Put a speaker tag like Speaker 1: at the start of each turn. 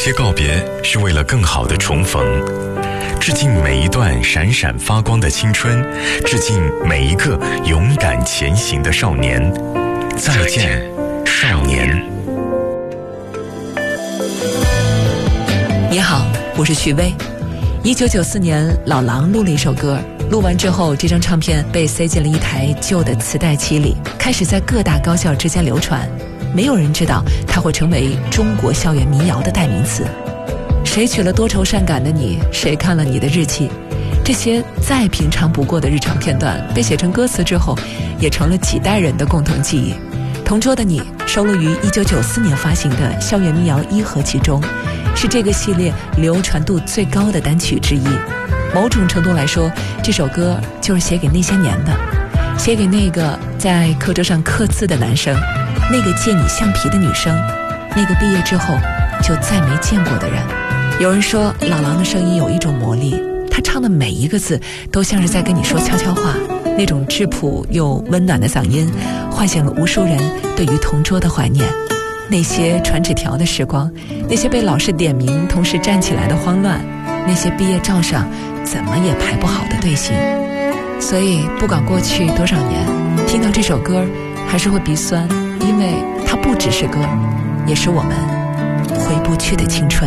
Speaker 1: 些告别是为了更好的重逢，致敬每一段闪闪发光的青春，致敬每一个勇敢前行的少年。再见，少年。
Speaker 2: 你好，我是许巍。1994年，老狼录了一首歌，录完之后，这张唱片被塞进了一台旧的磁带机里，开始在各大高校之间流传。没有人知道它会成为中国校园民谣的代名词。谁娶了多愁善感的你？谁看了你的日记？这些再平常不过的日常片段，被写成歌词之后，也成了几代人的共同记忆。同桌的你收录于1994年发行的校园民谣1合集中，是这个系列流传度最高的单曲之一。某种程度来说，这首歌就是写给那些年的，写给那个在课桌上刻字的男生，那个借你橡皮的女生，那个毕业之后就再没见过的人。有人说老狼的声音有一种魔力，他唱的每一个字都像是在跟你说悄悄话，那种质朴又温暖的嗓音唤醒了无数人对于同桌的怀念。那些传纸条的时光，那些被老师点名同时站起来的慌乱，那些毕业照上怎么也排不好的队形。所以不管过去多少年，听到这首歌还是会鼻酸，因为它不只是歌，也是我们回不去的青春。